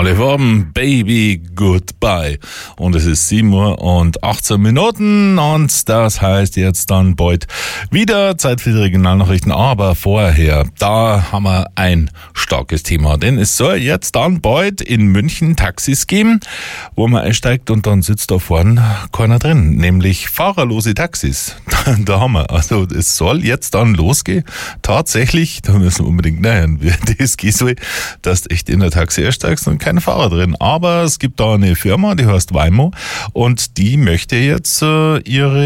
Alle Farben, Baby, Goodbye. Und es ist 7 Uhr und 18 Minuten und das heißt jetzt dann bald wieder Zeit für die Regionalnachrichten. Aber vorher, da haben wir ein starkes Thema, denn es soll jetzt dann bald in München Taxis geben, wo man einsteigt und dann sitzt da vorne keiner drin, nämlich fahrerlose Taxis. Da haben wir, also es soll jetzt dann losgehen. Tatsächlich, da müssen wir unbedingt nähern, wie das geht soll, dass du echt in der Taxi einsteigst und kein Fahrer drin. Aber es gibt da eine Firma, die heißt Waymo und die möchte jetzt ihre